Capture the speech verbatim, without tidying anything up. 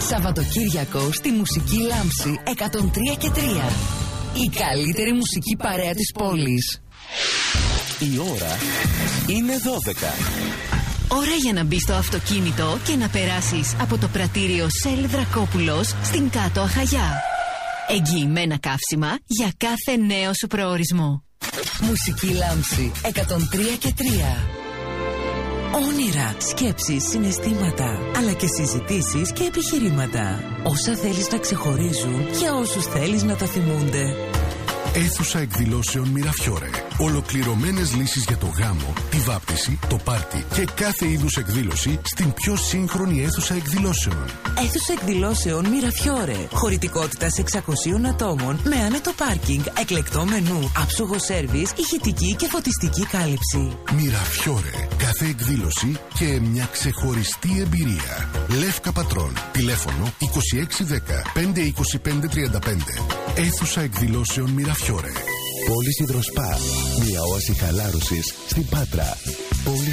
Σαββατοκύριακο στη Μουσική Λάμψη εκατόν τρία και τρία. Η καλύτερη μουσική παρέα της πόλης. Η ώρα είναι δώδεκα. Ώρα για να μπεις στο αυτοκίνητο και να περάσεις από το πρατήριο Σέλ Δρακόπουλος στην Κάτω Αχαγιά. Εγγυημένα καύσιμα για κάθε νέο σου προορισμό. Μουσική Λάμψη εκατόν τρία και τρία. Όνειρα, σκέψεις, συναισθήματα, αλλά και συζητήσεις και επιχειρήματα. Όσα θέλεις να ξεχωρίζουν για όσους θέλεις να τα θυμούνται. Αίθουσα εκδηλώσεων Μυραφιόρε. Ολοκληρωμένες λύσεις για το γάμο, τη βάπτιση, το πάρτι και κάθε είδους εκδήλωση στην πιο σύγχρονη αίθουσα εκδηλώσεων. Αίθουσα εκδηλώσεων Μυραφιόρε. Χωρητικότητας εξακοσίων ατόμων με άνετο πάρκινγκ, εκλεκτό μενού, άψογο σέρβις, ηχητική και φωτιστική κάλυψη. Μυραφιόρε. Κάθε εκδήλωση και μια ξεχωριστή εμπειρία. Λεύκα Πατρών. Τηλέφωνο είκοσι έξι δέκα πεντακόσια είκοσι πέντε τριάντα πέντε. Αίθουσα εκδηλώσεων Μυραφιόρε. Πόλης Ιδροσπά. Μια όαση χαλάρωσης στην Πάτρα. Πόλης